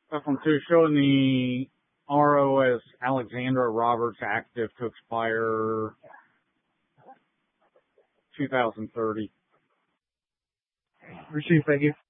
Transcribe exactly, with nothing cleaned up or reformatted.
F one two showing the R O as Alexandra Roberts, active to expire two thousand thirty. Receive, thank you.